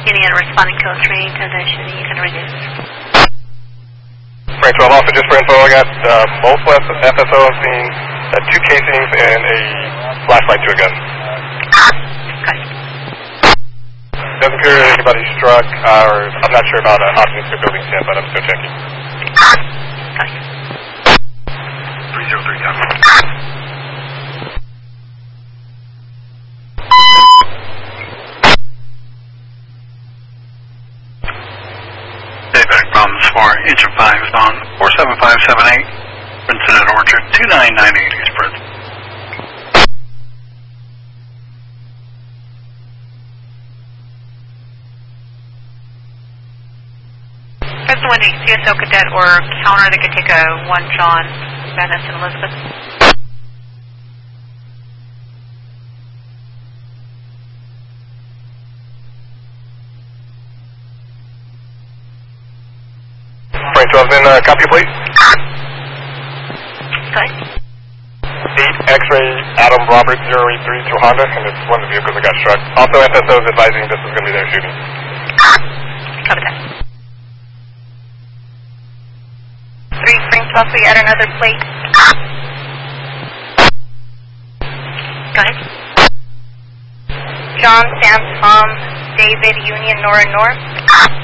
Union responding code 3 to the shooting, you can reduce. Frank 12 Alpha, just for info, I got multiple FSO on scene, 2 casings and a flashlight to a gun. Okay. Doesn't appear anybody struck, or I'm not sure about occupancy of building 10, but I'm still checking. Okay. 303, copy. Dayback problems for Inch 5 is on 47578, Princeton at Orchard, 2998 East Princeton. President Wendy, CSO cadet or counter that could take a 1 John, Venice and Elizabeth. Frank 12 in, copy please. Okay. 8 X-ray Adam Robert 083 to Honda, and it's one of the vehicles that got struck. Also FSO is advising this is going to be their shooting. Copy that. 3 Spring 12, we add another plate. Go ahead. John, Sam, Tom, David, Union, Nora, North.